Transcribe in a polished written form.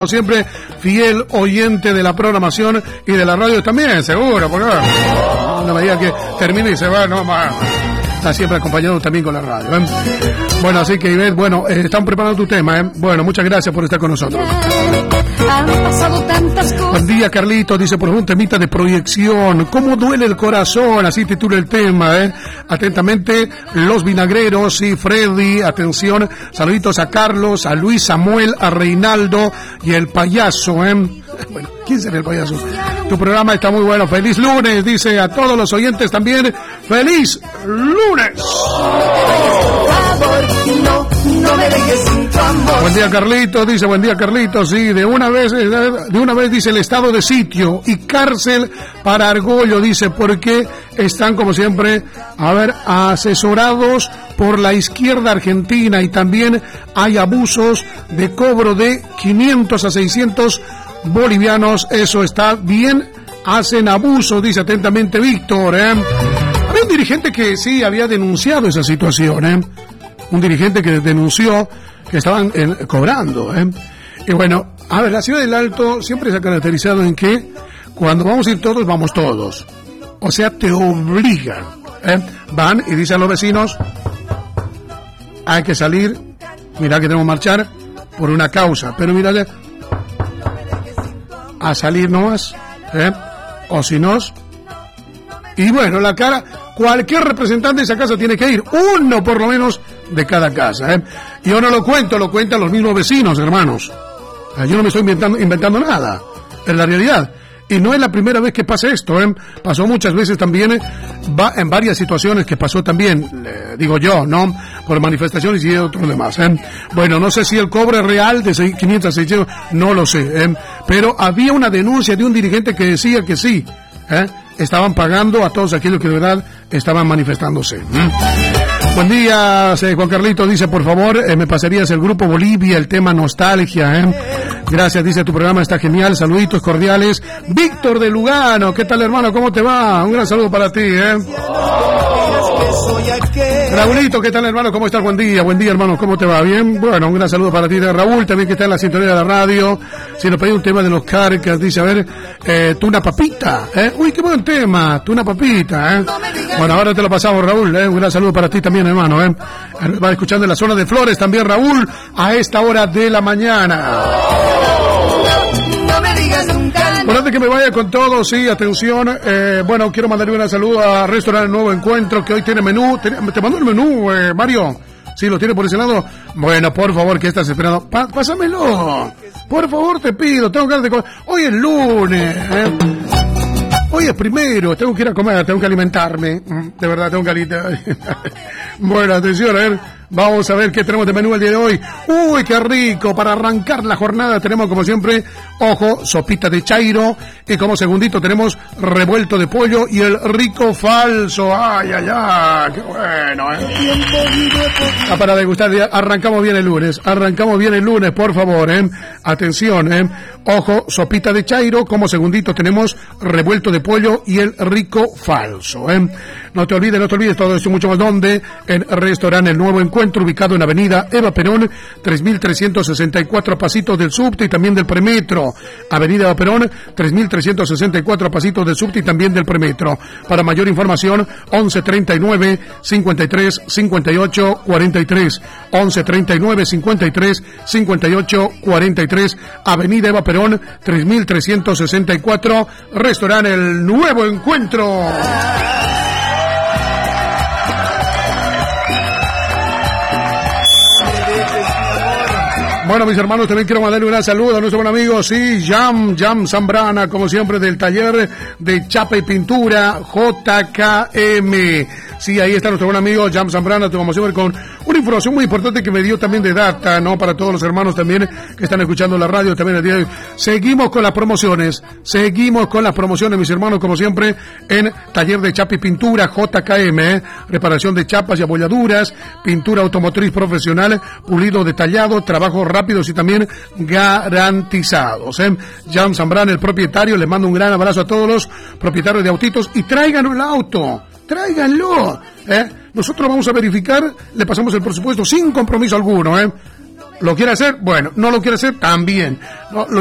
Siempre fiel oyente de la programación y de la radio también, seguro, porque no me diga que termine y se va, no más. Está siempre acompañado también con la radio, ¿eh? Bueno, así que Ivette, bueno, están preparando tu tema, ¿eh? Bueno, muchas gracias por estar con nosotros. Han pasado tantas cosas. Buen día, Carlitos, dice por un temita de proyección. ¿Cómo duele el corazón? Así titula el tema, ¿eh? Atentamente, Los Vinagreros y Freddy. Atención, saluditos a Carlos, a Luis Samuel, a Reinaldo y el payaso, ¿eh? Bueno, ¿quién será el payaso? Tu programa está muy bueno. Feliz lunes, dice a todos los oyentes también. ¡Feliz lunes! Buen día, Carlitos, dice, buen día, Carlitos, sí, de una vez dice el estado de sitio y cárcel para Argollo, dice, porque están como siempre, asesorados por la izquierda argentina y también hay abusos de cobro de 500 a 600 bolivianos, eso está bien, hacen abuso, dice atentamente Víctor, Había un dirigente que sí había denunciado esa situación, un dirigente que denunció que estaban cobrando, Y bueno, la ciudad del Alto siempre se ha caracterizado en que cuando vamos a ir todos, vamos todos. O sea, te obligan, Van y dicen a los vecinos, hay que salir, mira que tenemos que marchar por una causa, pero mira, a salir nomás, o si no, y bueno, la cara, cualquier representante de esa casa tiene que ir, uno por lo menos de cada casa, Yo no lo cuento, lo cuentan los mismos vecinos, hermanos. Yo no me estoy inventando nada, es la realidad. Y no es la primera vez que pasa esto, Pasó muchas veces también, en varias situaciones que pasó también, digo yo, ¿no? Por manifestaciones y otros demás, Bueno, no sé si el cobro es real de 500 a 600, no lo sé, Pero había una denuncia de un dirigente que decía que sí, estaban pagando a todos aquellos que de verdad estaban manifestándose. Buen día, Juan Carlito, dice, por favor, me pasarías el grupo Bolivia, el tema nostalgia, Gracias, dice, tu programa está genial, saluditos cordiales. Víctor de Lugano, ¿qué tal, hermano? ¿Cómo te va? Un gran saludo para ti, Raulito, ¿qué tal, hermano? ¿Cómo estás? Buen día, hermano, ¿cómo te va? ¿Bien? Bueno, un gran saludo para ti de Raúl, también que está en la sintonía de la radio. Si nos pedí un tema de los Carcas, dice, a ver, Tuna Papita, Uy, qué buen tema, Tuna Papita, Bueno, ahora te lo pasamos, Raúl, Un gran saludo para ti también, hermano, Va escuchando en la zona de Flores también, Raúl, a esta hora de la mañana. Por antes que me vaya con todo, sí, atención, bueno, quiero mandarle un saludo a Restaurante El Nuevo Encuentro, que hoy tiene menú, te mando el menú, Mario, sí, lo tiene por ese lado. Bueno, por favor, ¿qué estás esperando? Pásamelo, por favor, te pido, tengo ganas de comer, hoy es lunes, hoy es primero, tengo que ir a comer, tengo que alimentarme, de verdad, tengo que alimentarme. Bueno, atención, a ver, vamos a ver qué tenemos de menú el día de hoy. Uy, qué rico, para arrancar la jornada tenemos como siempre, ojo, sopita de chairo, y como segundito tenemos revuelto de pollo y el rico falso. Ay, ay, ay, qué bueno, para degustar, arrancamos bien el lunes, por favor, atención, ojo, sopita de chairo, como segundito tenemos revuelto de pollo y el rico falso, No te olvides todo esto y mucho más, donde en Restaurante El Nuevo Encuentro, ubicado en Avenida Eva Perón, 3364 Pasitos del Subte y también del Premetro. Avenida Eva Perón, 3364 Pasitos del Subte y también del Premetro. Para mayor información, 1139 53 58 43. 1139 53 58 43. Avenida Eva Perón, 3364, Restaurante El Nuevo Encuentro. Bueno, mis hermanos, también quiero mandarle un gran saludo a nuestro buen amigo, sí, Jam Zambrana, como siempre, del taller de chapa y pintura JKM. Sí, ahí está nuestro buen amigo Jam Zambrana, te vamos a ver con una información muy importante que me dio también de data, ¿no? Para todos los hermanos también que están escuchando la radio también el día de hoy. Seguimos con las promociones, mis hermanos, como siempre, en taller de chapa y pintura JKM, reparación de chapas y abolladuras, pintura automotriz profesional, pulido detallado, trabajo rápidos y también garantizados. Jan Zambrana, el propietario, les mando un gran abrazo a todos los propietarios de autitos y tráiganlo el auto, tráiganlo. Nosotros vamos a verificar, le pasamos el presupuesto sin compromiso alguno. ¿Lo quiere hacer? Bueno. ¿No lo quiere hacer? También. No,